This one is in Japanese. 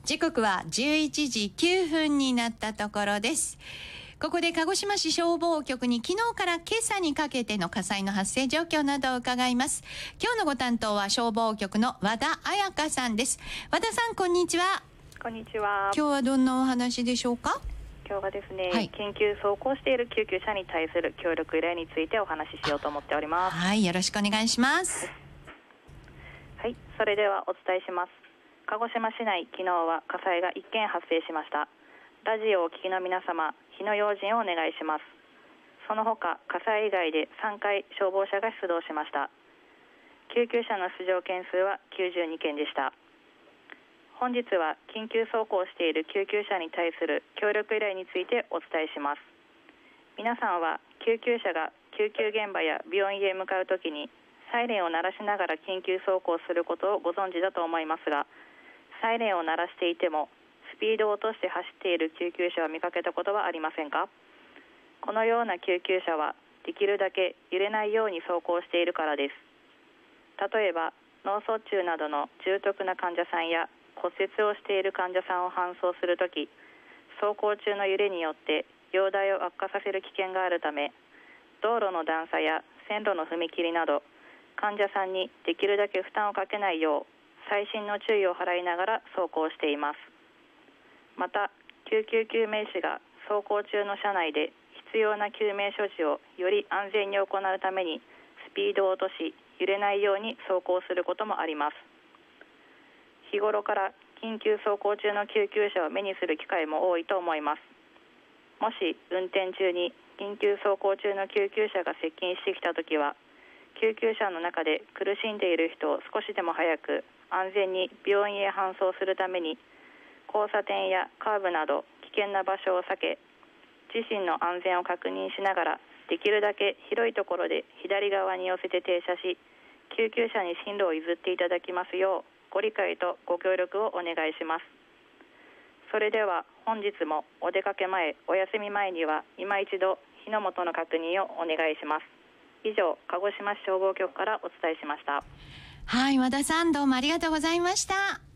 時刻は11時9分になったところです。ここで鹿児島市消防局に昨日から今朝にかけての火災の発生状況などを伺います。今日のご担当は消防局の和田彩香さんです。和田さん、こんにちは。 こんにちは。 今日はどんなお話でしょうか？ 今日はですね、 はい、 緊急走行している救急車に対する協力依頼についてお話ししようと思っております。 はい、よろしくお願いします。 はい、それではお伝えします。鹿児島市内、昨日は火災が1件発生しました。ラジオをお聞きの皆様、火の用心をお願いします。その他、火災以外で3回消防車が出動しました。救急車の出動件数は92件でした。本日は緊急走行している救急車に対する協力依頼についてお伝えします。皆さんは救急車が救急現場や病院へ向かうときにサイレンを鳴らしながら緊急走行することをご存知だと思いますが、サイレンを鳴らしていてもスピードを落として走っている救急車を見かけたことはありませんか？このような救急車はできるだけ揺れないように走行しているからです。例えば脳卒中などの重篤な患者さんや骨折をしている患者さんを搬送するとき、走行中の揺れによって容体を悪化させる危険があるため、道路の段差や線路の踏切など患者さんにできるだけ負担をかけないよう細心の注意を払いながら走行しています。また、救急救命士が走行中の車内で必要な救命処置をより安全に行うためにスピードを落とし揺れないように走行することもあります。日頃から緊急走行中の救急車を目にする機会も多いと思います。もし運転中に緊急走行中の救急車が接近してきたときは、救急車の中で苦しんでいる人を少しでも早く安全に病院へ搬送するために、交差点やカーブなど危険な場所を避け、自身の安全を確認しながらできるだけ広いところで左側に寄せて停車し、救急車に進路を譲っていただきますようご理解とご協力をお願いします。それでは本日もお出かけ前、お休み前には今一度火の元の確認をお願いします。以上、鹿児島市消防局からお伝えしました。 はい、和田さん、どうもありがとうございました。